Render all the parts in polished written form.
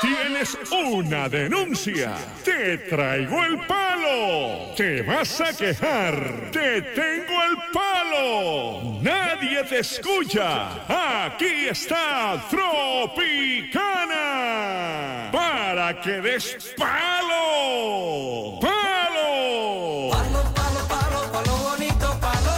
Tienes una denuncia. Te traigo el palo. Te vas a quejar. Te tengo el palo. Nadie te escucha. Aquí está Tropicana. Para que des palo. ¡Palo! Palo, palo, palo, palo bonito, palo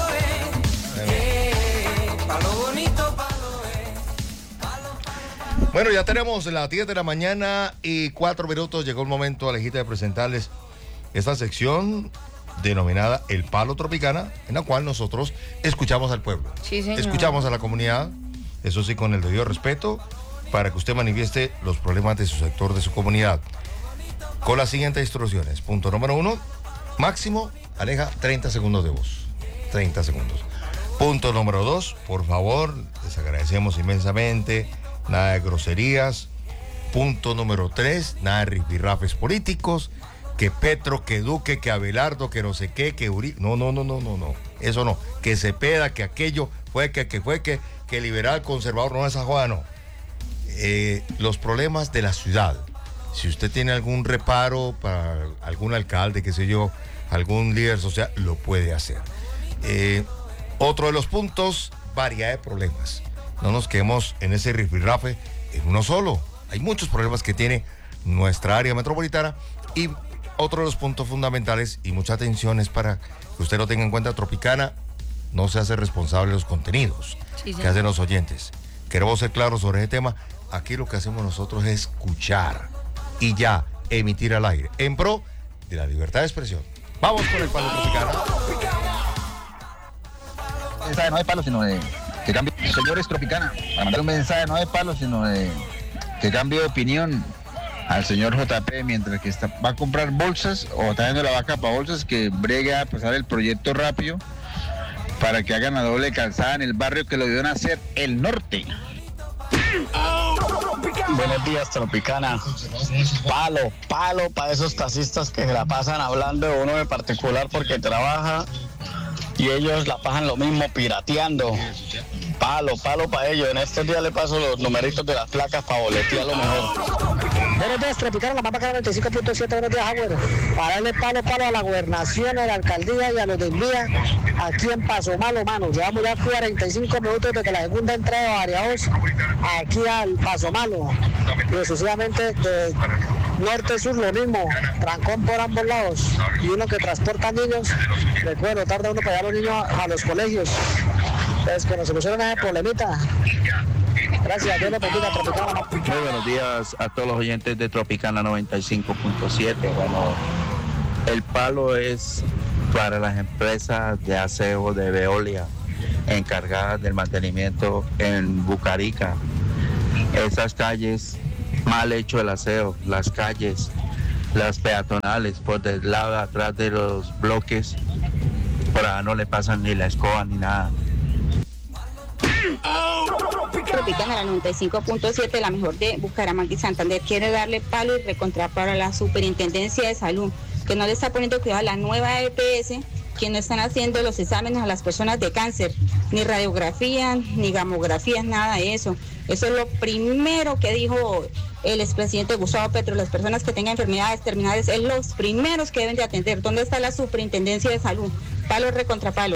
palo bonito, palo palo. Bueno, ya tenemos las 10 de la mañana y 4 minutos. Llegó el momento, Alejita, de presentarles esta sección denominada El Palo Tropicana, en la cual nosotros escuchamos al pueblo. Sí, señor. Escuchamos a la comunidad, eso sí, con el debido respeto, para que usted manifieste los problemas de su sector, de su comunidad. Con las siguientes instrucciones. Punto número 1, máximo, Aleja, 30 segundos de voz. 30 segundos. Punto número 2, por favor, les agradecemos inmensamente, nada de groserías. Punto número 3, nada de rifirrafes políticos, que Petro, que Duque, que Abelardo, que no sé qué, que Uribe. No. Eso no. Que Cepeda, que aquello fue que liberal, conservador, no, esa joda no. Los problemas de la ciudad. Si usted tiene algún reparo para algún alcalde, qué sé yo, algún líder social, lo puede hacer. Otro de los puntos, variedad de problemas. No nos quedemos en ese rifirrafe en uno solo. Hay muchos problemas que tiene nuestra área metropolitana y otro de los puntos fundamentales y mucha atención es para que usted lo tenga en cuenta. Tropicana no se hace responsable de los contenidos que hacen los oyentes. Queremos ser claros sobre ese tema. Aquí lo que hacemos nosotros es escuchar y ya emitir al aire en pro de la libertad de expresión. Vamos con el Palo Tropicana. Un mensaje no de palo, sino de que cambie. Señores Tropicana, para mandar un mensaje no de palo, sino de que cambie de opinión al señor JP mientras que va a comprar bolsas o está viendo la vaca para bolsas, que bregue a pasar el proyecto rápido para que hagan la doble calzada en el barrio que lo deben hacer el norte. Buenos días, Tropicana. Palo para esos taxistas que se la pasan hablando de uno en particular porque trabaja y ellos la pasan lo mismo pirateando. Palo para ellos. En este día le paso los numeritos de las placas para boletear lo mejor. Buenos días, Tropicana, la Papa 95.7, buenos días, Agüero. Para darle palo a la gobernación, a la alcaldía y a los del vía aquí en Paso Malo, mano. Llevamos ya 45 minutos desde la segunda entrada de Variados aquí al Paso Malo. Y sucesivamente de norte sur lo mismo, trancón por ambos lados. Y uno que transporta niños, recuerdo, tarda uno para llevar los niños a los colegios. Entonces, que nos solucionen ese problemita. Gracias, Dios los bendiga, Tropicana. Muy buenos días a todos los oyentes de Tropicana 95.7. Bueno, el palo es para las empresas de aseo de Veolia encargadas del mantenimiento en Bucarica. Esas calles, mal hecho el aseo, las calles, las peatonales, por del lado de atrás de los bloques, por ahí no le pasan ni la escoba ni nada. Tropicana, la 95.7, la mejor de Bucaramanga y Santander, quiere darle palo y recontrapalo a la Superintendencia de Salud, que no le está poniendo cuidado a la nueva EPS, que no están haciendo los exámenes a las personas de cáncer, ni radiografías, ni gamografías, nada de eso. Eso es lo primero que dijo el expresidente Gustavo Petro. Las personas que tengan enfermedades terminales es los primeros que deben de atender. ¿Dónde está la Superintendencia de Salud? Palo recontrapalo.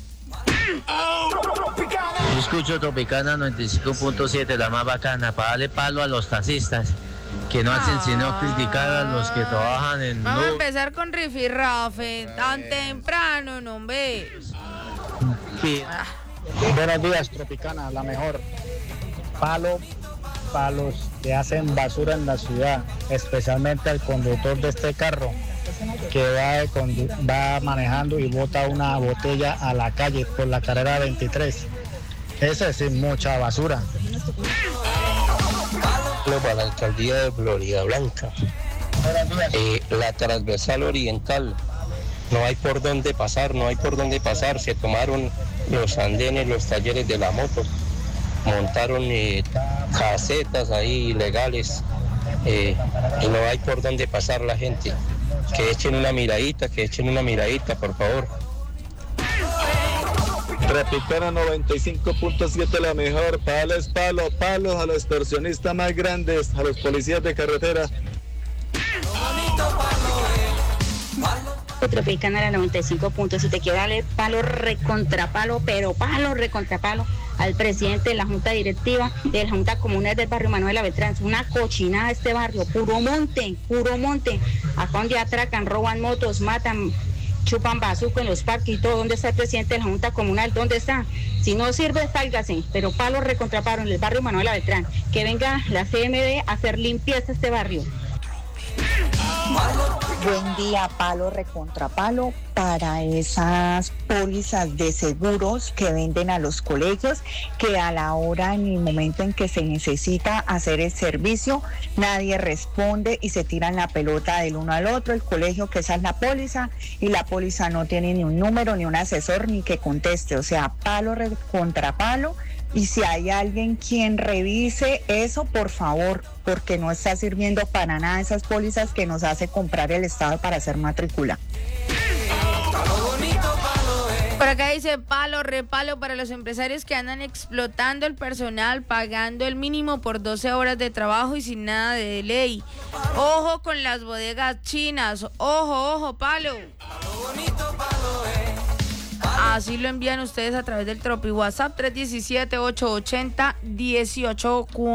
Yo escucho Tropicana 95.7, la más bacana, para darle palo a los taxistas que no hacen sino criticar a los que trabajan en... Vamos a empezar con rifirrafe, tan temprano, no ve. Sí. Buenos días, Tropicana, la mejor. Palo para los que hacen basura en la ciudad, especialmente al conductor de este carro que va manejando y bota una botella a la calle por la carrera 23. Esa es mucha basura. Para la alcaldía de Florida Blanca, la transversal oriental, no hay por dónde pasar, se tomaron los andenes, los talleres de la moto, montaron casetas ahí ilegales y no hay por dónde pasar la gente. Que echen una miradita, por favor. Tropicana 95.7 la mejor. Palo es palo, palos a los extorsionistas más grandes, a los policías de carretera. Tropicana la 95.7, quiero darle palo recontrapalo, pero palo recontrapalo al presidente de la Junta Directiva de la Junta Comunal del barrio Manuela Beltrán. Es una cochinada este barrio, puro monte. Acá donde atracan, roban motos, matan, chupan bazuco en los parques y todo. ¿Dónde está el presidente de la Junta Comunal? ¿Dónde está? Si no sirve, sálgase, pero palo recontrapalo en el barrio Manuela Beltrán. Que venga la CMD a hacer limpieza a este barrio. Buen día, palo recontrapalo para esas pólizas de seguros que venden a los colegios, que a la hora, en el momento en que se necesita hacer el servicio, nadie responde y se tiran la pelota del uno al otro. El colegio que esa es la póliza y la póliza no tiene ni un número, ni un asesor, ni que conteste. O sea, palo recontrapalo. Y si hay alguien quien revise eso, por favor, porque no está sirviendo para nada esas pólizas que nos hace comprar el Estado para hacer matrícula. Por acá dice palo, repalo para los empresarios que andan explotando el personal, pagando el mínimo por 12 horas de trabajo y sin nada de ley. Ojo con las bodegas chinas, ojo, palo. Así lo envían ustedes a través del Tropi WhatsApp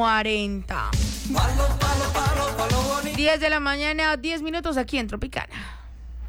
317-880-1840. 10 de la mañana, 10 minutos aquí en Tropicana.